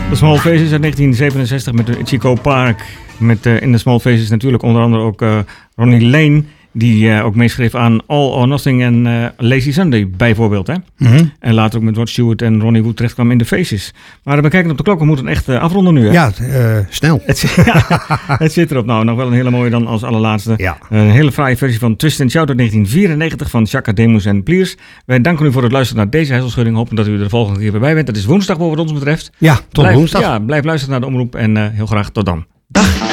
De Small Faces uit 1967 met Chico Park. Met in de Small Faces natuurlijk onder andere ook Ronnie Lane. Die ook meeschreef aan All or Nothing en Lazy Sunday bijvoorbeeld. Hè? Mm-hmm. En later ook met Rod Stewart en Ronnie Wood terecht kwam in de Faces. Maar we kijken op de klok, we moeten echt afronden nu. Hè? Ja, snel. Het zit erop. Nou, nog wel een hele mooie dan als allerlaatste. Ja. Een hele fraaie versie van Twist and Shout uit 1994 van Chaka Demus en Pliers. Wij danken u voor het luisteren naar deze Heizelschudding. Hopen dat u er de volgende keer weer bij bent. Dat is woensdag wat ons betreft. Ja, tot woensdag. Ja, blijf luisteren naar de omroep en heel graag tot dan. Dag.